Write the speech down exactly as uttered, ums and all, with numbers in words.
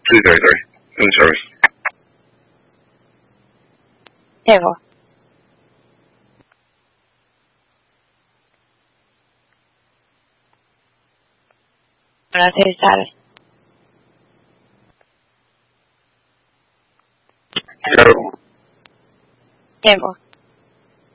Sí, sorry, sorry. In service. Llego. Gracias, ¿sabes? Claro. Llego.